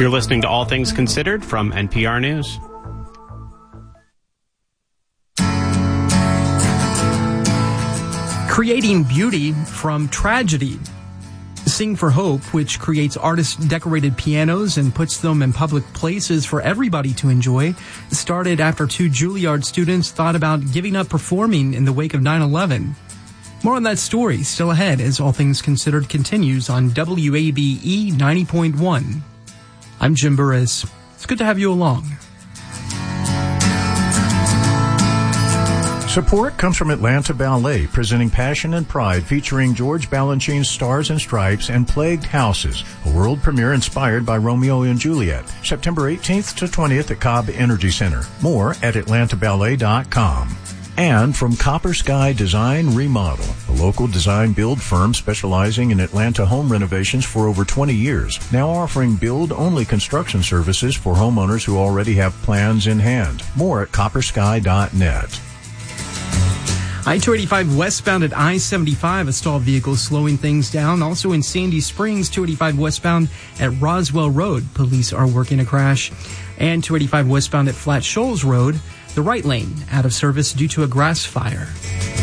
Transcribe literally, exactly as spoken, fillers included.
You're listening to All Things Considered from N P R News. Creating beauty from tragedy. Sing for Hope, which creates artist-decorated pianos and puts them in public places for everybody to enjoy, started after two Juilliard students thought about giving up performing in the wake of nine eleven. More on that story still ahead as All Things Considered continues on W A B E ninety point one. I'm Jim Burris. It's good to have you along. Support comes from Atlanta Ballet, presenting Passion and Pride, featuring George Balanchine's Stars and Stripes and Plagued Houses, a world premiere inspired by Romeo and Juliet, September eighteenth to twentieth at Cobb Energy Center. More at atlanta ballet dot com. And from Copper Sky Design Remodel, a local design build firm specializing in Atlanta home renovations for over twenty years, now offering build-only construction services for homeowners who already have plans in hand. More at copper sky dot net. I two eighty-five westbound at I seventy-five, a stalled vehicle slowing things down. Also in Sandy Springs, two eighty-five westbound at Roswell Road, police are working a crash. And two eighty-five westbound at Flat Shoals Road, the right lane out of service due to a grass fire.